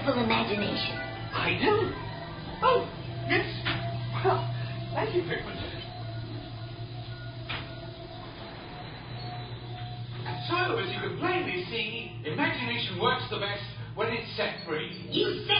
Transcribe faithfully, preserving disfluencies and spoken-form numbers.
wonderful imagination. I do. Oh, yes. Well, thank you, Pickman. So, as you can plainly see, imagination works the best when it's set free. You said